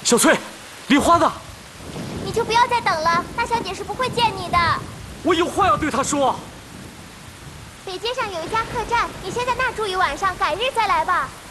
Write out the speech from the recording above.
小翠，梨花呢？ 你就不要再等了，大小姐是不会见你的。 我有话要对她说。 北街上有一家客栈，你先在那儿住一晚上，改日再来吧。